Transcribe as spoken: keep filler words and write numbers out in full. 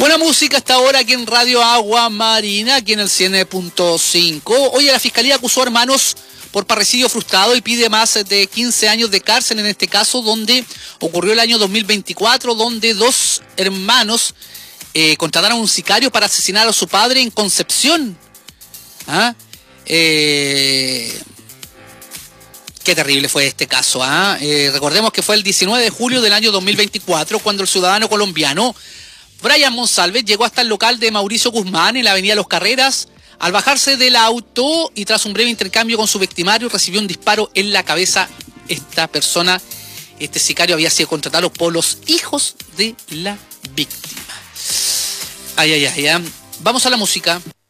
Buena música hasta ahora aquí en Radio Agua Marina, aquí en el cien punto cinco. Hoy la Fiscalía acusó a hermanos por parricidio frustrado y pide más de quince años de cárcel en este caso, donde ocurrió el año dos mil veinticuatro, donde dos hermanos eh, contrataron a un sicario para asesinar a su padre en Concepción. ¿Ah? Eh... Qué terrible fue este caso. ¿Ah? Eh, recordemos que fue el diecinueve de julio del año dos mil veinticuatro cuando el ciudadano colombiano Brian Monsalve llegó hasta el local de Mauricio Guzmán en la avenida Los Carreras. Al bajarse del auto y tras un breve intercambio con su victimario, recibió un disparo en la cabeza. Esta persona, este sicario, había sido contratado por los hijos de la víctima. Ay, ay, ay, ay. Vamos a la música.